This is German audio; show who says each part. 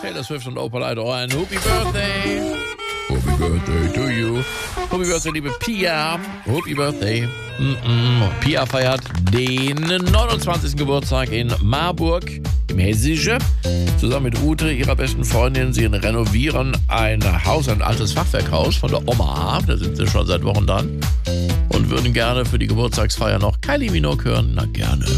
Speaker 1: Taylor Swift und Opal Idol. Ein Happy Birthday. Happy Birthday to you. Happy Birthday, liebe Pia. Happy Birthday. Pia feiert den 29. Geburtstag in Marburg im Hessische. Zusammen mit Ute, ihrer besten Freundin. Sie renovieren ein Haus, ein altes Fachwerkhaus von der Oma. Da sind sie schon seit Wochen dran. Und würden gerne für die Geburtstagsfeier noch Kylie Minogue hören. Na, gerne.